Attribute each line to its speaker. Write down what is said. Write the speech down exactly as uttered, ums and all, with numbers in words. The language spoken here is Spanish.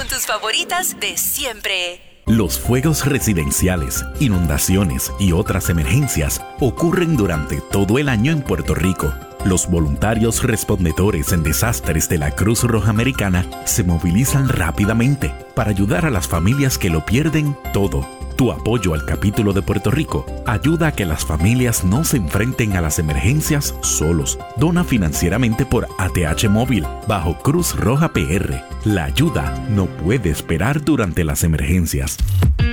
Speaker 1: con tus favoritas de siempre.
Speaker 2: Los fuegos residenciales, inundaciones y otras emergencias ocurren durante todo el año en Puerto Rico. Los voluntarios respondedores en desastres de la Cruz Roja Americana se movilizan rápidamente para ayudar a las familias que lo pierden todo. Tu apoyo al capítulo de Puerto Rico ayuda a que las familias no se enfrenten a las emergencias solos. Dona financieramente por A T H Móvil bajo Cruz Roja P R. La ayuda no puede esperar durante las emergencias.